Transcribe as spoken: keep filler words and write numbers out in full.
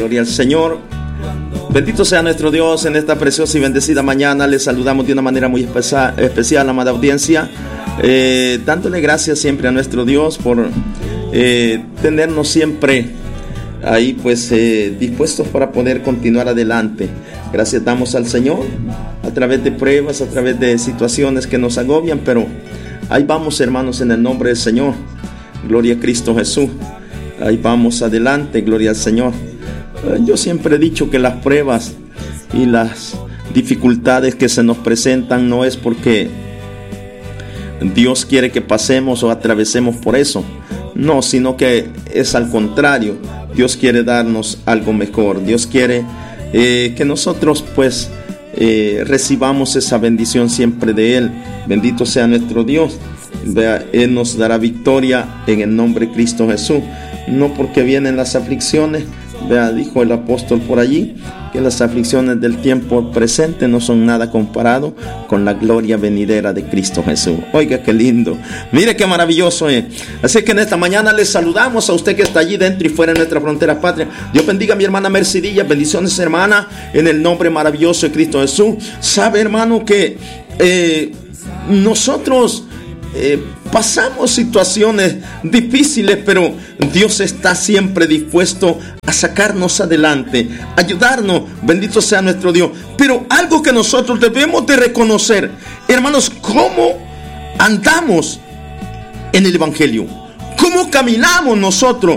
Gloria al Señor. Bendito sea nuestro Dios en esta preciosa y bendecida mañana. Les saludamos de una manera muy especial, especial amada audiencia, eh, dándole gracias siempre a nuestro Dios por eh, tenernos siempre ahí pues eh, dispuestos para poder continuar adelante. Gracias damos al Señor a través de pruebas, a través de situaciones que nos agobian, pero ahí vamos, hermanos, en el nombre del Señor. Gloria a Cristo Jesús. Ahí vamos adelante, gloria al Señor. Yo siempre he dicho que las pruebas y las dificultades que se nos presentan no es porque Dios quiere que pasemos o atravesemos por eso, no, sino que es al contrario. Dios quiere darnos algo mejor. Dios quiere eh, que nosotros pues eh, recibamos esa bendición siempre de Él. Bendito sea nuestro Dios. Vea, Él nos dará victoria en el nombre de Cristo Jesús. No porque vienen las aflicciones. Vea, dijo el apóstol por allí que las aflicciones del tiempo presente no son nada comparado con la gloria venidera de Cristo Jesús. Oiga, qué lindo. Mire qué maravilloso es. Así que en esta mañana les saludamos a usted que está allí dentro y fuera de nuestra frontera patria. Dios bendiga a mi hermana Mercedilla. Bendiciones, hermana, en el nombre maravilloso de Cristo Jesús. Sabe, hermano, que eh, nosotros Eh, pasamos situaciones difíciles, pero Dios está siempre dispuesto a sacarnos adelante, ayudarnos, bendito sea nuestro Dios. Pero algo que nosotros debemos de reconocer, hermanos, cómo andamos en el Evangelio, cómo caminamos nosotros